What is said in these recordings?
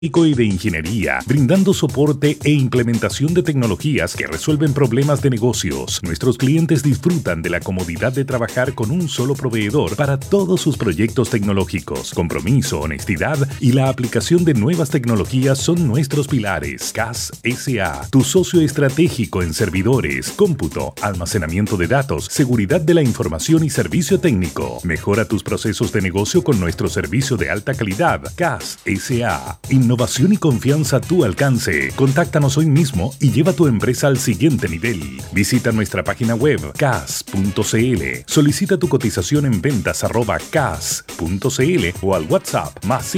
Y de ingeniería, brindando soporte e implementación de tecnologías que resuelven problemas de negocios. Nuestros clientes disfrutan de la comodidad de trabajar con un solo proveedor para todos sus proyectos tecnológicos. Compromiso, honestidad y la aplicación de nuevas tecnologías son nuestros pilares. CAS S.A., tu socio estratégico en servidores, cómputo, almacenamiento de datos, seguridad de la información y servicio técnico. Mejora tus procesos de negocio con nuestro servicio de alta calidad. CAS S.A. Innovación y confianza a tu alcance. Contáctanos hoy mismo y lleva tu empresa al siguiente nivel. Visita nuestra página web cas.cl. Solicita tu cotización en ventas@cas.cl o al WhatsApp más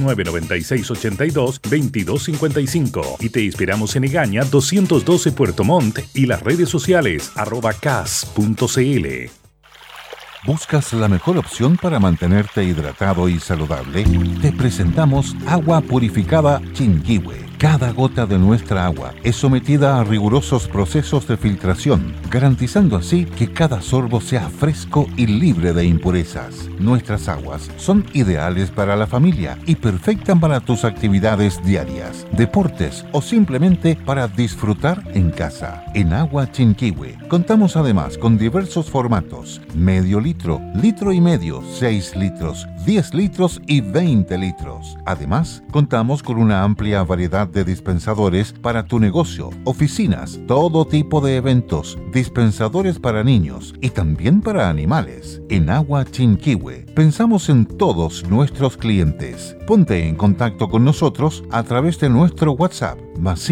569-9682-2255 y te esperamos en Egaña 212 Puerto Montt y las redes sociales @cas.cl. ¿Buscas la mejor opción para mantenerte hidratado y saludable? Te presentamos agua purificada Chinquihue. Cada gota de nuestra agua es sometida a rigurosos procesos de filtración, garantizando así que cada sorbo sea fresco y libre de impurezas. Nuestras aguas son ideales para la familia y perfectas para tus actividades diarias, deportes o simplemente para disfrutar en casa. En Agua Chinquihue contamos además con diversos formatos: medio litro, litro y medio, 6 litros, 10 litros y 20 litros. Además, contamos con una amplia variedad de dispensadores para tu negocio, oficinas, todo tipo de eventos, dispensadores para niños y también para animales. En Agua Chinquihue pensamos en todos nuestros clientes. Ponte en contacto con nosotros a través de nuestro WhatsApp más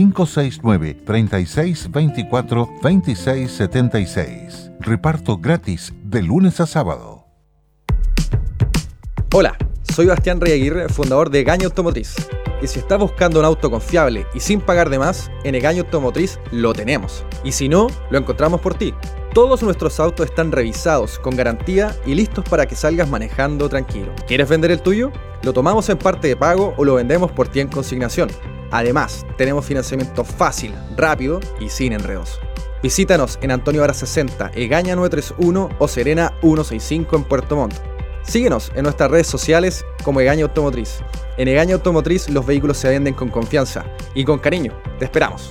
569-3624-2676. Reparto gratis de lunes a sábado. Hola, soy Bastián Rey Aguirre, fundador de Egaña Automotriz. Y si estás buscando un auto confiable y sin pagar de más, en Egaña Automotriz lo tenemos. Y si no, lo encontramos por ti. Todos nuestros autos están revisados, con garantía y listos para que salgas manejando tranquilo. ¿Quieres vender el tuyo? Lo tomamos en parte de pago o lo vendemos por ti en consignación. Además, tenemos financiamiento fácil, rápido y sin enredos. Visítanos en Antonio Vara 60, Egaña 931 o Serena 165 en Puerto Montt. Síguenos en nuestras redes sociales como Egaña Automotriz. En Egaña Automotriz los vehículos se venden con confianza y con cariño. Te esperamos.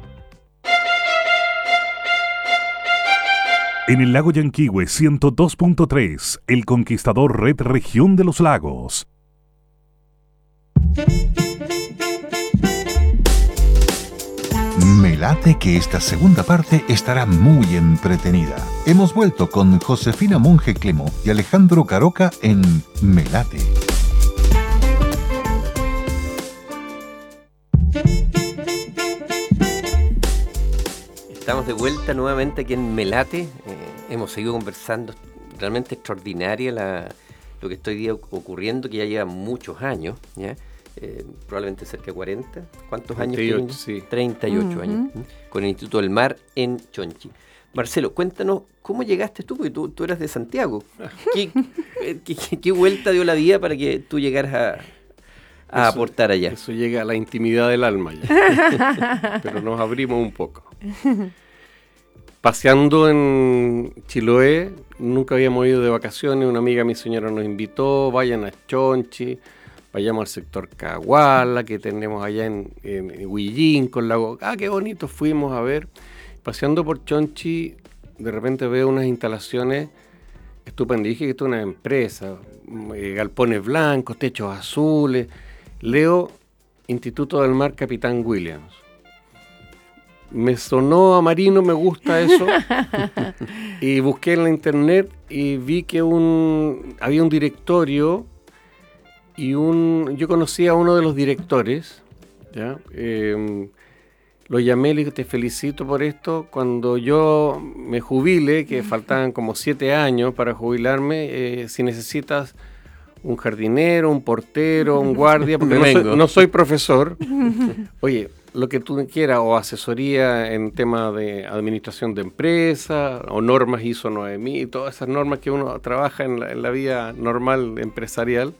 En el lago Yanquihue 102.3, El Conquistador Red Región de los Lagos. Me late que esta segunda parte estará muy entretenida. Hemos vuelto con Josefina Monge Clemo y Alejandro Caroca en Me late. Estamos de vuelta nuevamente aquí en Me late. Hemos seguido conversando. Realmente extraordinaria lo que estoy ocurriendo, que ya lleva muchos años, ¿ya? Probablemente cerca de 40. ¿Cuántos 38, años? Sí. 38 años. Con el Instituto del Mar en Chonchi. Marcelo, cuéntanos, ¿cómo llegaste tú? Porque tú eras de Santiago. ¿Qué vuelta dio la vida para que tú llegaras a aportar allá? Eso llega a la intimidad del alma ya. Pero nos abrimos un poco. Paseando en Chiloé, nunca habíamos ido de vacaciones. Una amiga, mi señora, nos invitó: vayan a Chonchi, vayamos al sector Caguala, que tenemos allá en Huillín, con lago. Qué bonito, fuimos a ver. Paseando por Chonchi, de repente veo unas instalaciones estupendas. Dije que esto es una empresa, galpones blancos, techos azules. Leo Instituto del Mar Capitán Williams. Me sonó a marino, me gusta eso. Y busqué en la internet y vi que había un directorio y yo conocí a uno de los directores, ¿ya? Lo llamé y le dije: te felicito por esto. Cuando yo me jubile, que faltaban como 7 años para jubilarme, si necesitas un jardinero, un portero, un guardia, porque no soy profesor. Oye, lo que tú quieras, o asesoría en temas de administración de empresas, o normas ISO 9000, todas esas normas que uno trabaja en la vida normal empresarial.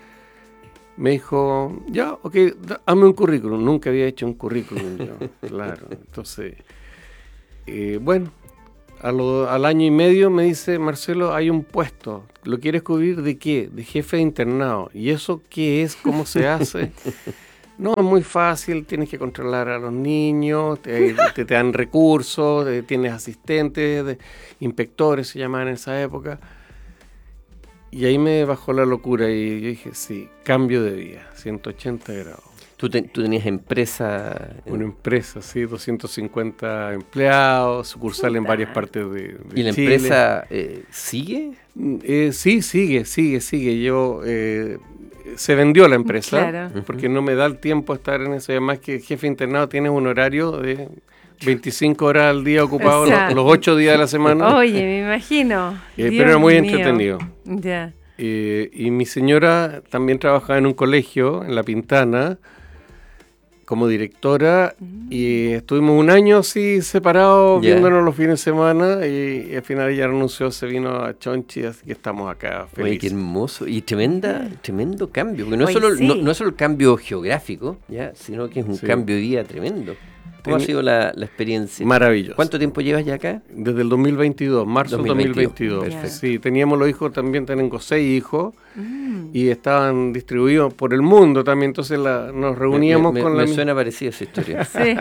Me dijo: ya, ok, hazme un currículum. Nunca había hecho un currículum yo, claro. Entonces, bueno, al año y medio me dice: Marcelo, hay un puesto, ¿lo quieres cubrir? ¿De qué? De jefe de internado. ¿Y eso qué es? ¿Cómo se hace? No, es muy fácil, tienes que controlar a los niños, te dan recursos, tienes asistentes, inspectores se llamaban en esa época. Y ahí me bajó la locura y yo dije, sí, cambio de vida, 180 grados. ¿Tú tenías empresa? Una empresa, sí, 250 empleados, sucursal en varias partes de ¿Y la Chile. empresa sigue? Sí, sigue. Yo se vendió la empresa, Claro. porque no me da el tiempo a estar en eso. Y además que jefe internado tienes un horario de 25 horas al día ocupado, O sea, los 8 días de la semana. Oye, me imagino. Pero Dios era muy mío. entretenido. Ya. Y mi señora también trabajaba en un colegio, en La Pintana, como directora, y estuvimos un año así separados, Ya. viéndonos los fines de semana, y al final ella renunció, se vino a Chonchi, así que estamos acá Oye, qué felices. hermoso. Y tremendo cambio. Porque no, Oye, solo, sí. no es solo el cambio geográfico, ¿ya? Sino que es un Sí. cambio de vida tremendo. ¿Cómo ha sido la experiencia? Maravilloso. ¿Cuánto tiempo llevas ya acá? Desde el 2022, marzo 2022. Perfecto. Sí, teníamos los hijos, también tengo 6 hijos, y estaban distribuidos por el mundo también, entonces nos reuníamos me con la... suena parecida esa historia. Sí.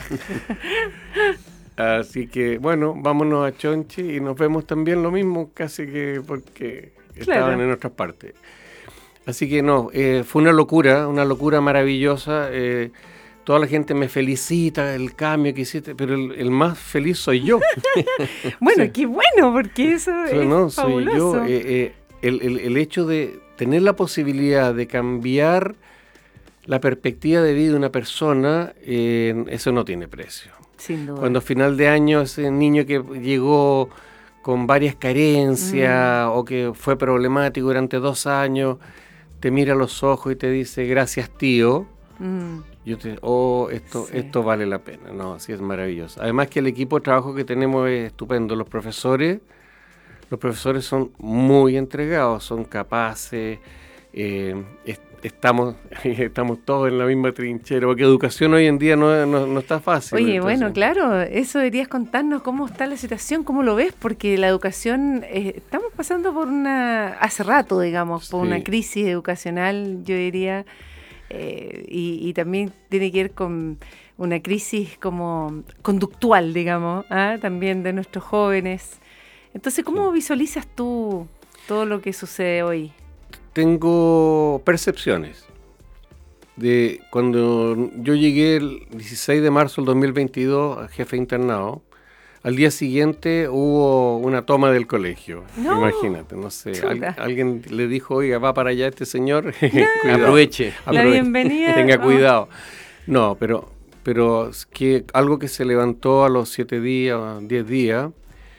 Así que, bueno, vámonos a Chonchi y nos vemos también lo mismo, casi que porque Claro. estaban en otras partes. Así que no, fue una locura maravillosa. Toda la gente me felicita el cambio que hiciste, pero el más feliz soy yo. Bueno, Sí. qué bueno, porque eso es No, fabuloso. soy yo. El hecho de tener la posibilidad de cambiar la perspectiva de vida de una persona, eso no tiene precio. Sin duda. Cuando a final de año ese niño que llegó con varias carencias o que fue problemático durante 2 años, te mira a los ojos y te dice, gracias tío, Mm. esto vale la pena. No, así es maravilloso. Además que el equipo de trabajo que tenemos es estupendo. Los profesores son muy entregados, son capaces, estamos todos en la misma trinchera, porque educación hoy en día no está fácil. Oye, entonces. bueno, claro, eso deberías contarnos cómo está la situación, cómo lo ves, porque la educación, estamos pasando por hace rato, digamos, por Sí. una crisis educacional, yo diría, y también tiene que ver con una crisis como conductual, digamos, también de nuestros jóvenes. Entonces, ¿cómo visualizas tú todo lo que sucede hoy? Tengo percepciones. De cuando yo llegué el 16 de marzo del 2022 a jefe internado, al día siguiente hubo una toma del colegio. No. Imagínate, no sé, Chuta. alguien le dijo, oiga, va para allá este señor. Cuidado. Aproveche. La bienvenida. Tenga cuidado. No, pero es que algo que se levantó a los 7 días, 10 días,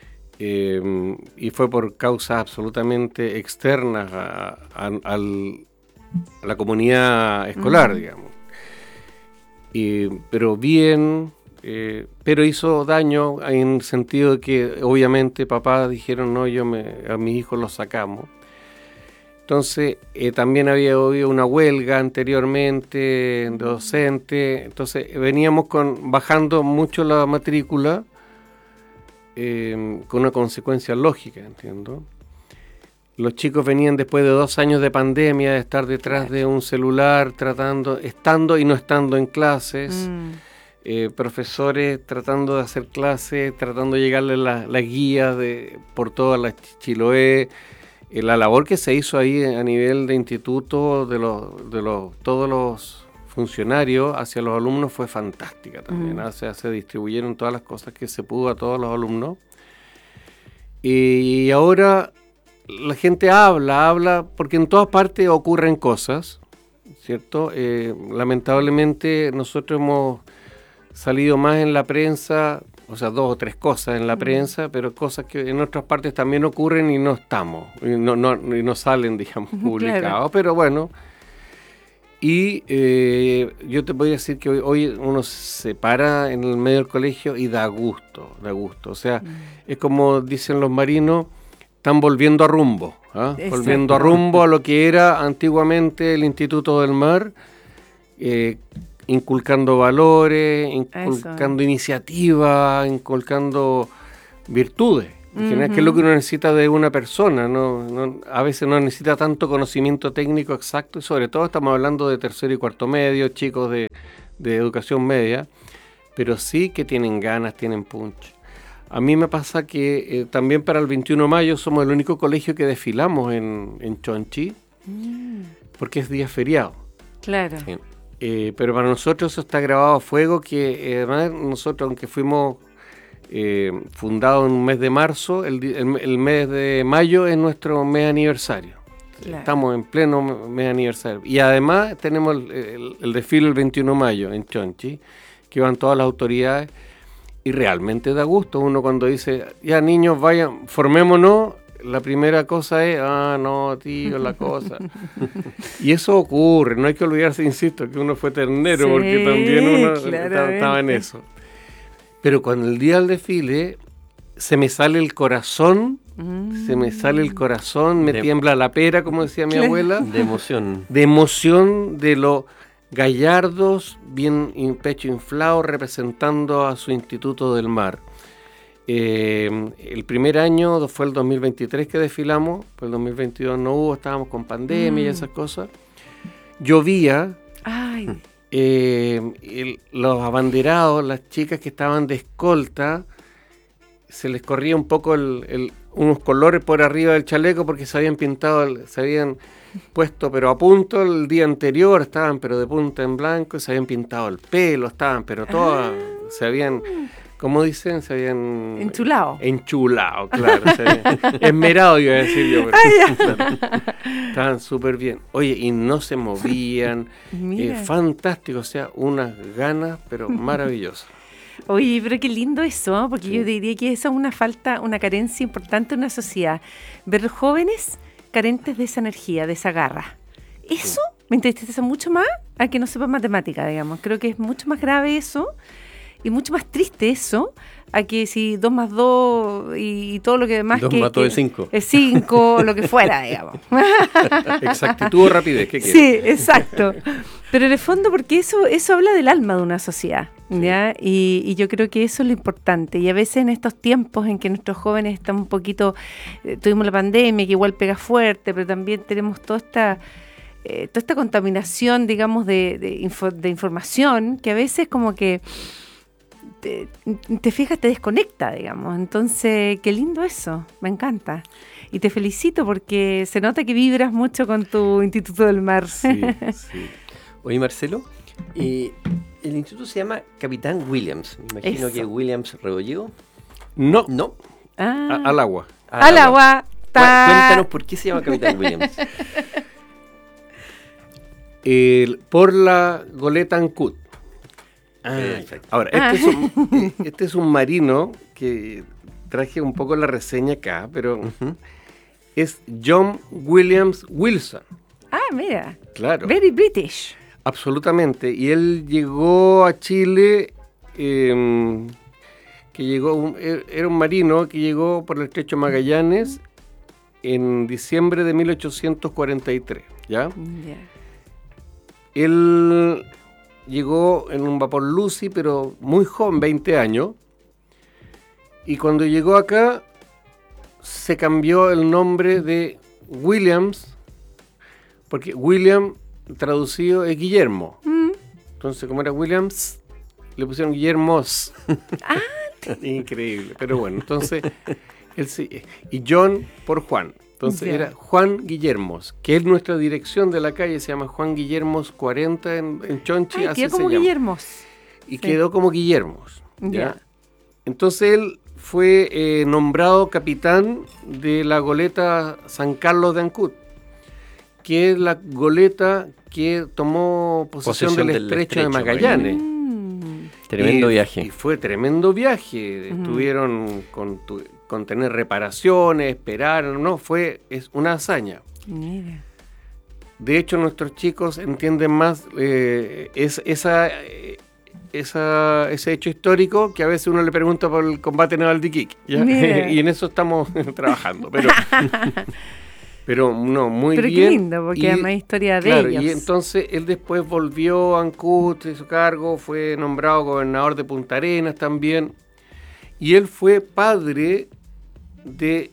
y fue por causas absolutamente externas a la comunidad escolar, digamos. Pero bien, pero hizo daño en el sentido de que obviamente papás dijeron, no, a mis hijos los sacamos. Entonces, también había habido una huelga anteriormente de docente, entonces veníamos bajando mucho la matrícula, con una consecuencia lógica, entiendo. Los chicos venían después de 2 años de pandemia, de estar detrás de un celular, estando y no estando en clases, profesores tratando de hacer clases, tratando de llegarle las guías por todas las Chiloé. La labor que se hizo ahí a nivel de instituto, de todos los funcionarios hacia los alumnos fue fantástica también. O sea, se distribuyeron todas las cosas que se pudo a todos los alumnos. Y ahora la gente habla, porque en todas partes ocurren cosas, ¿cierto? Lamentablemente nosotros hemos salido más en la prensa, o sea, 2 o 3 cosas en la prensa, pero cosas que en otras partes también ocurren y no estamos, y no salen, digamos, publicados. Claro. Pero bueno, y yo te podría decir que hoy uno se para en el medio del colegio y da gusto. O sea, es como dicen los marinos, están volviendo a rumbo, Exacto. volviendo a rumbo a lo que era antiguamente el Instituto del Mar, inculcando valores, inculcando iniciativa, inculcando virtudes. En general, ¿qué es lo que uno necesita de una persona? A veces no necesita tanto conocimiento técnico exacto, y sobre todo estamos hablando de tercero y cuarto medio, chicos de educación media, pero sí que tienen ganas, tienen punch. A mí me pasa que también para el 21 de mayo somos el único colegio que desfilamos en Chonchi, porque es día feriado. Claro. Sí. Pero para nosotros eso está grabado a fuego, que además nosotros, aunque fuimos fundados en un mes de marzo, el mes de mayo es nuestro mes aniversario. Claro. Estamos en pleno mes aniversario. Y además tenemos el desfile el 21 de mayo en Chonchi, que van todas las autoridades, y realmente da gusto uno cuando dice, ya niños, vayan, formémonos. La primera cosa es, no, tío, la cosa. Y eso ocurre, no hay que olvidarse, insisto, que uno fue ternero, Sí, porque también uno claramente. estaba en eso. Pero cuando el día del desfile, se me sale el corazón, me tiembla la pera, como decía mi abuela, De emoción. de emoción, de lo gallardos, bien pecho inflado, representando a su Instituto del Mar. El primer año fue el 2023 que desfilamos, pues el 2022 no hubo, estábamos con pandemia y esas cosas. Llovía, Ay, los abanderados, las chicas que estaban de escolta, se les corría un poco unos colores por arriba del chaleco porque se habían pintado, se habían puesto pero a punto el día anterior, estaban pero de punta en blanco, se habían pintado el pelo, estaban pero todas, se habían... ¿Cómo dicen? Se habían... Enchulado. Enchulado, claro. Esmerado, iba a decir yo. Pero, claro, estaban súper bien. Oye, y no se movían. Mira. Fantástico, o sea, unas ganas, pero maravillosas. Oye, pero qué lindo eso, ¿no? Porque yo diría que eso es una falta, una carencia importante en una sociedad. Ver jóvenes carentes de esa energía, de esa garra. Eso me entristece mucho más a que no sepan matemática, digamos. Creo que es mucho más grave eso. Y mucho más triste eso, a que si 2 más 2 y todo lo que demás 2 más 2 es 5. Es 5, lo que fuera, digamos. Exactitud o rapidez, ¿qué quieres? Sí, exacto. Pero en el fondo, porque eso habla del alma de una sociedad, ¿ya? Y yo creo que eso es lo importante. Y a veces en estos tiempos en que nuestros jóvenes están un poquito... tuvimos la pandemia, que igual pega fuerte, pero también tenemos toda esta contaminación, digamos, de información, que a veces como que... Te fijas, te desconecta, digamos. Entonces, qué lindo eso, me encanta. Y te felicito porque se nota que vibras mucho con tu Instituto del Mar. Sí, sí. Oye, Marcelo, el instituto se llama Capitán Williams. Me imagino Eso. que Williams Rebolledo. No, No. al agua. Al agua. Cuéntanos por qué se llama Capitán Williams. Por la goleta Ancud. Perfecto. Ahora, este es un marino que traje un poco la reseña acá, pero es John Williams Wilson. Mira. Claro. Very British. Absolutamente. Y él llegó a Chile, era un marino que llegó por el Estrecho de Magallanes en diciembre de 1843, ¿ya? Ya. Él llegó en un vapor Lucy, pero muy joven, 20 años. Y cuando llegó acá, se cambió el nombre de Williams, porque William traducido es Guillermo. Entonces, como era Williams, le pusieron Guillermos. Increíble, pero bueno, entonces, y John por Juan. Entonces era Juan Guillermos, que es nuestra dirección de la calle, se llama Juan Guillermos 40 en Chonchi. Así quedó se como llama. Guillermos. Y quedó como Guillermos. ¿ya? Ya. Entonces él fue nombrado capitán de la goleta San Carlos de Ancud, que es la goleta que tomó posesión del estrecho de Magallanes. Tremendo viaje. Y fue tremendo viaje. Estuvieron con tener reparaciones, esperaron, ¿no? Es una hazaña. Mira. De hecho, nuestros chicos entienden más ese hecho histórico que a veces uno le pregunta por el combate naval de Iquique, ¿ya? Y en eso estamos trabajando. Pero no, muy Pero bien. qué lindo, porque además hay historia de ellos. Y entonces él después volvió a Ancud, hizo cargo, fue nombrado gobernador de Punta Arenas también. Y él fue padre de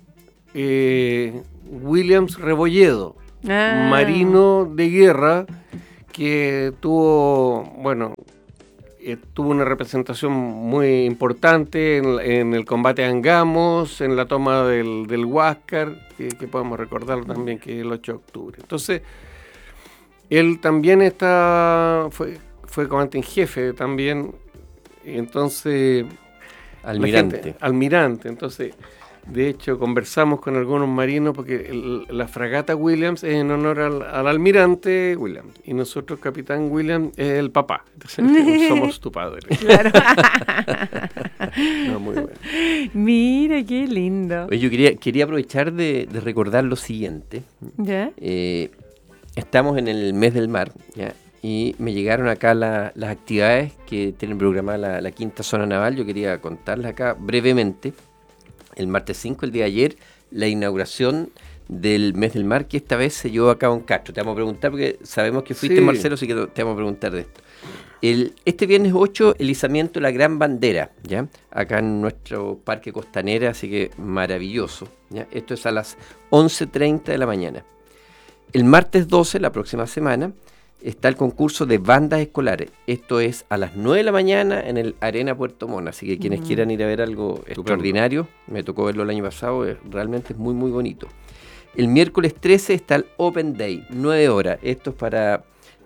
Williams Rebolledo, marino de guerra que tuvo una representación muy importante en el combate a Angamos, en la toma del Huáscar, que podemos recordarlo también, que es el 8 de octubre. Entonces, él también fue comandante en jefe también, entonces... Almirante. Entonces, de hecho, conversamos con algunos marinos porque la fragata Williams es en honor al almirante Williams y nosotros, capitán Williams, es el papá. Entonces, somos tu padre. Claro. No, muy bueno. Mira, qué lindo. Yo quería aprovechar de recordar lo siguiente. ¿Ya? Estamos en el mes del mar, ¿ya? Y me llegaron acá las actividades que tienen programada la quinta zona naval. Yo quería contarles acá brevemente. El martes 5, el día de ayer, la inauguración del mes del mar, que esta vez se llevó a cabo en Castro. Te vamos a preguntar, porque sabemos que fuiste, sí, Marcelo, así que te vamos a preguntar de esto. Este viernes 8, el izamiento de la Gran Bandera, ¿ya? Acá en nuestro Parque Costanera, así que maravilloso, ¿ya? Esto es a las 11:30 de la mañana. El martes 12, la próxima semana, está el concurso de bandas escolares. Esto es a las 9 de la mañana en el Arena Puerto Montt. Así que quienes quieran ir a ver algo extraordinario, me tocó verlo el año pasado, realmente es muy, muy bonito. El miércoles 13 está el Open Day, 9 horas. Esto es para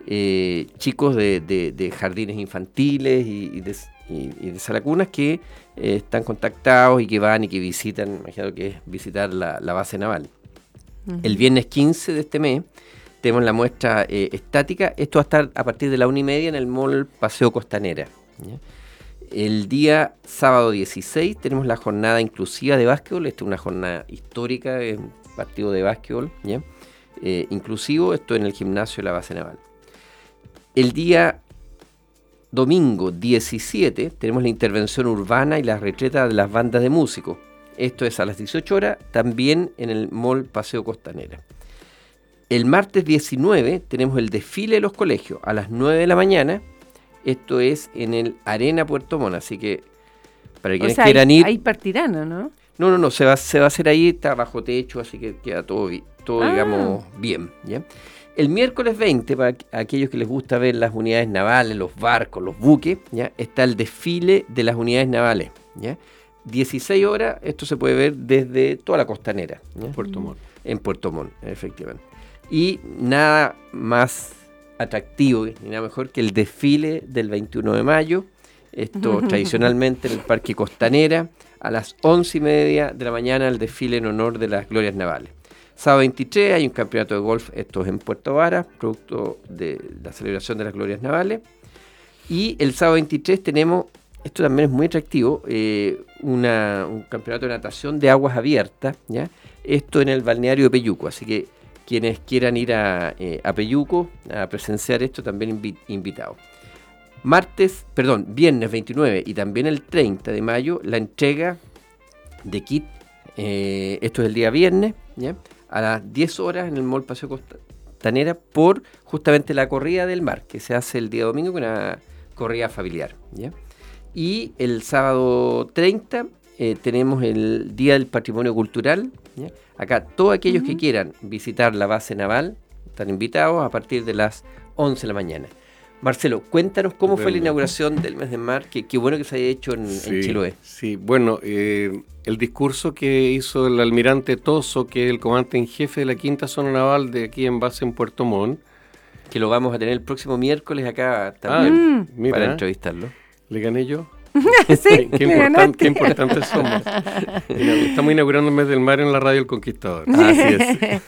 chicos de jardines infantiles y de salacunas que están contactados y que van y que visitan, imagino que es visitar la base naval. El viernes 15 de este mes tenemos la muestra estática. Esto va a estar a partir de la 1:30 en el Mall Paseo Costanera, ¿ya? El día sábado 16 tenemos la jornada inclusiva de básquetbol. Esta es una jornada histórica, es un partido de básquetbol, ¿ya? Inclusivo, esto en el gimnasio de la base naval. El día domingo 17 tenemos la intervención urbana y la retreta de las bandas de músicos. Esto es a las 18 horas, también en el Mall Paseo Costanera. El martes 19 tenemos el desfile de los colegios a las 9 de la mañana. Esto es en el Arena Puerto Montt, así que para quienes quieran ir... Ahí partirán, ¿no? No, se va a hacer ahí, está bajo techo, así que queda todo digamos, bien, ¿ya? El miércoles 20, para aquellos que les gusta ver las unidades navales, los barcos, los buques, ¿ya? Está el desfile de las unidades navales, ¿ya? 16 horas, esto se puede ver desde toda la costanera, ¿ya? Puerto Montt. En Puerto Montt, efectivamente. Y nada más atractivo ni nada mejor que el desfile del 21 de mayo. Esto tradicionalmente en el Parque Costanera, a las 11:30 de la mañana, el desfile en honor de las glorias navales. Sábado 23 hay un campeonato de golf, esto es en Puerto Vara, producto de la celebración de las glorias navales. Y el sábado 23 tenemos, esto también es muy atractivo, un campeonato de natación de aguas abiertas, ¿ya? Esto en el balneario de Peyuco, así que quienes quieran ir a Peyuco a presenciar esto, también invitados. Viernes 29 y también el 30 de mayo, la entrega de kit, esto es el día viernes, ¿ya? A las 10 horas en el Mall Paseo Costanera por justamente la corrida del mar, que se hace el día domingo con una corrida familiar, ¿ya? Y el sábado 30 tenemos el Día del Patrimonio Cultural, ¿ya? Acá todos aquellos que quieran visitar la base naval están invitados a partir de las 11 de la mañana. Marcelo, cuéntanos cómo fue la inauguración del mes del mar, qué bueno que se haya hecho en Chiloé. Sí, bueno, el discurso que hizo el almirante Toso, que es el comandante en jefe de la quinta zona naval de aquí en base en Puerto Montt. Que lo vamos a tener el próximo miércoles acá también para entrevistarlo. ¿Le gané yo? Sí, qué importantes somos. Estamos inaugurando el mes del mar en la radio El Conquistador. Así es.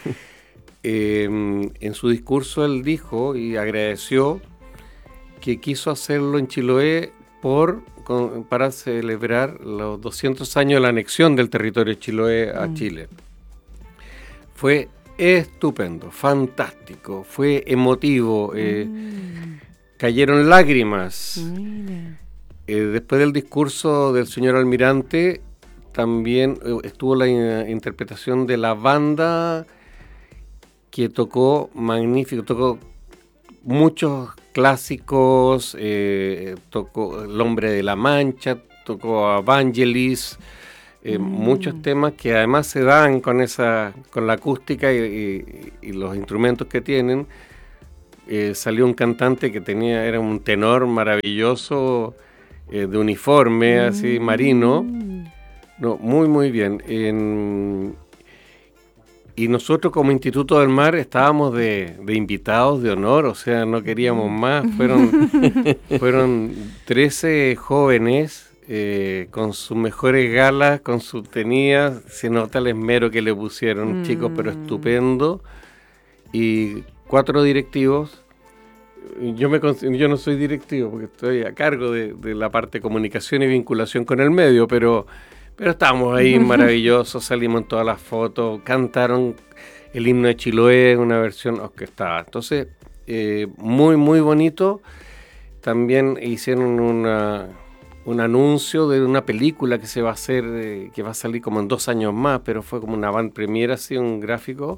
En su discurso él dijo y agradeció que quiso hacerlo en Chiloé para celebrar los 200 años de la anexión del territorio de Chiloé a Chile. Fue estupendo, fantástico, fue emotivo, cayeron lágrimas. Después del discurso del señor almirante, también estuvo la interpretación de la banda que tocó magnífico, tocó muchos clásicos, tocó El Hombre de la Mancha, tocó a Vangelis, muchos temas que además se dan con la acústica y los instrumentos que tienen. Salió un cantante que era un tenor maravilloso, de uniforme, así marino. No, muy, muy bien. Y nosotros como Instituto del Mar estábamos de invitados de honor, o sea, no queríamos más. Fueron 13 jóvenes con sus mejores galas, con sus tenidas. Se nota el esmero que le pusieron, chicos, pero estupendo. Y 4 directivos. Yo no soy directivo porque estoy a cargo de la parte de comunicación y vinculación con el medio, pero estábamos ahí maravillosos, salimos en todas las fotos, cantaron el himno de Chiloé, una versión orquestada. Entonces, muy, muy bonito. También hicieron un anuncio de una película que se va a hacer, que va a salir como en 2 años más, pero fue como una avant premiere, así, un gráfico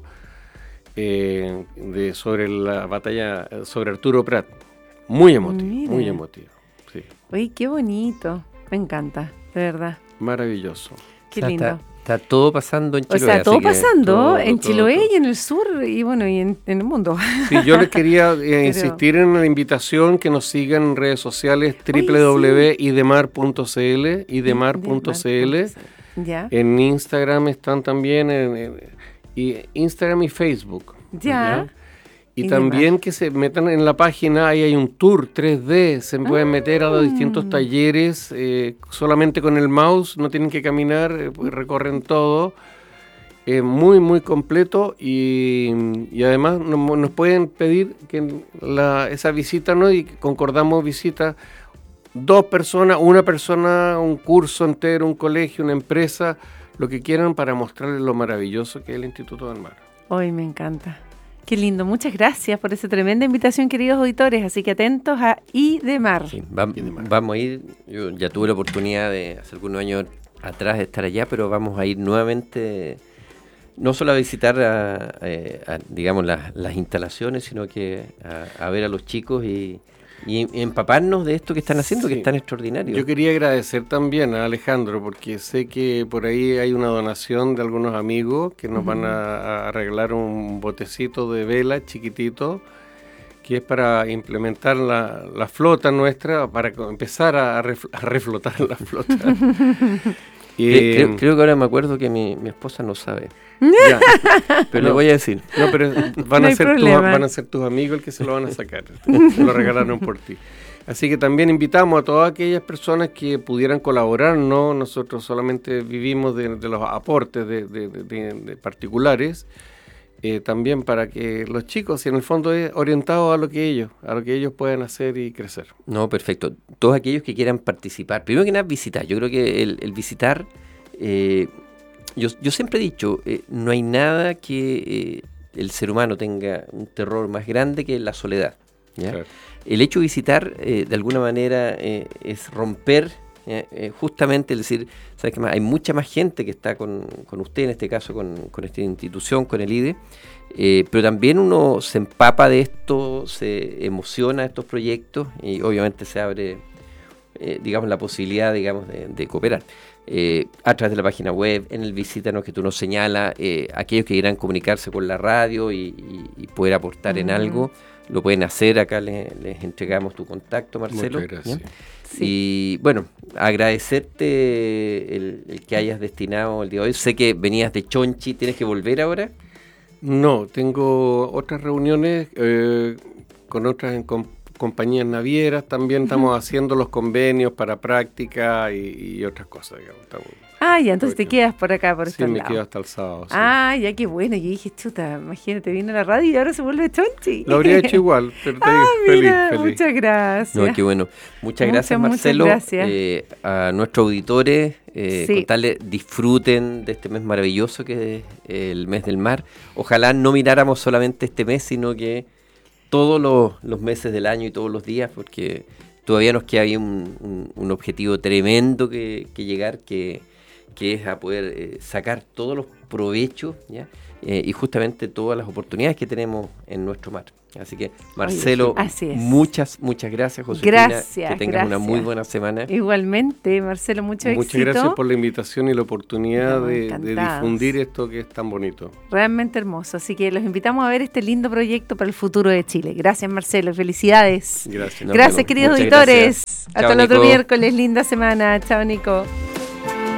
sobre la batalla, sobre Arturo Prat. Muy emotivo, muy emotivo. Sí. Uy, qué bonito. Me encanta, de verdad. Maravilloso. Qué lindo. Está todo pasando en Chiloé. O sea, todo pasando todo, en todo, Chiloé todo. y en el sur y bueno, y en el mundo. Sí, yo les quería insistir en la invitación que nos sigan en redes sociales www.idemar.cl, idemar.cl. Ya. En Instagram están también, Instagram y Facebook. Ya. Y también que se metan en la página, ahí hay un tour 3D, se pueden meter a los distintos talleres, solamente con el mouse, no tienen que caminar, recorren todo, muy muy completo y además nos pueden pedir que esa visita, ¿no? Y concordamos visita 2 personas, 1 persona, un curso entero, un colegio, una empresa, lo que quieran para mostrarles lo maravilloso que es el Instituto del Mar. Hoy me encanta. Qué lindo, muchas gracias por esa tremenda invitación, queridos auditores, así que atentos a Idemar. Sí, vamos a ir, yo ya tuve la oportunidad de hace algunos años atrás de estar allá, pero vamos a ir nuevamente, no solo a visitar digamos las instalaciones, sino que a ver a los chicos y empaparnos de esto que están haciendo, que es tan extraordinario. Yo quería agradecer también a Alejandro, porque sé que por ahí hay una donación de algunos amigos que nos van a arreglar un botecito de vela chiquitito, que es para implementar la flota nuestra, para empezar a reflotar la flota. Creo que ahora me acuerdo que mi esposa no sabe. Ya, pero le voy a decir. No, pero van No a hay ser problema. tus amigos el que se lo van a sacar. Se lo regalaron por ti. Así que también invitamos a todas aquellas personas que pudieran colaborar, ¿no? Nosotros solamente vivimos de los aportes de particulares, también para que los chicos, y en el fondo es orientado a lo que ellos pueden hacer y crecer. No, perfecto. Todos aquellos que quieran participar, primero que nada visitar. Yo creo que el visitar, yo siempre he dicho, no hay nada que el ser humano tenga un terror más grande que la soledad, ¿ya? Claro. El hecho de visitar, de alguna manera, es romper justamente, el decir, ¿sabes qué más? Hay mucha más gente que está con usted, en este caso con esta institución, con el IDE, pero también uno se empapa de esto, se emociona de estos proyectos y obviamente se abre, digamos, la posibilidad, digamos, de cooperar. A través de la página web, en el Visítanos que tú nos señalas, aquellos que quieran comunicarse con la radio y poder aportar en algo, lo pueden hacer. Acá les entregamos tu contacto, Marcelo. Muchas gracias. Sí. Y bueno, agradecerte el que hayas destinado el día de hoy. Sé que venías de Chonchi, ¿tienes que volver ahora? No, tengo otras reuniones con otras compañías navieras. También estamos haciendo los convenios para práctica y otras cosas, digamos. Ya, entonces te quedas por acá, por estos Sí, me lados. quedo hasta el sábado. Sí. Ya, qué bueno. Yo dije, chuta, imagínate, vino a la radio y ahora se vuelve Chonchi. Lo habría hecho igual, pero Mira, feliz. muchas gracias. No, qué bueno. Muchas gracias, Marcelo. Muchas gracias. A nuestros auditores, Sí. contarles, disfruten de este mes maravilloso que es el mes del mar. Ojalá no miráramos solamente este mes, sino que todos los meses del año y todos los días, porque todavía nos queda ahí un objetivo tremendo que llegar, que es a poder sacar todos los provechos, ¿ya? Y justamente todas las oportunidades que tenemos en nuestro mar. Así que, Marcelo, así es. muchas gracias, Josefina. Gracias. Que tengas una muy buena semana. Igualmente, Marcelo, mucho éxito. Muchas gracias por la invitación y la oportunidad de encantados. difundir esto que es tan bonito. Realmente hermoso. Así que los invitamos a ver este lindo proyecto para el futuro de Chile. Gracias, Marcelo. Felicidades. Gracias. Gracias, queridos Muchas auditores. gracias. Hasta Chao, el otro Nico. miércoles. Linda semana. Chao, Nico.